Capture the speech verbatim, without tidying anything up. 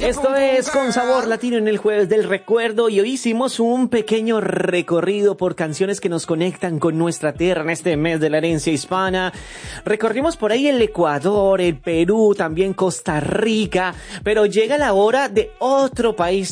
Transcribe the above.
Esto es Con Sabor Latino en el Jueves del Recuerdo y hoy hicimos un pequeño recorrido por canciones que nos conectan con nuestra tierra en este mes de la herencia hispana. Recorrimos por ahí el Ecuador, el Perú, también Costa Rica, pero llega la hora de otro país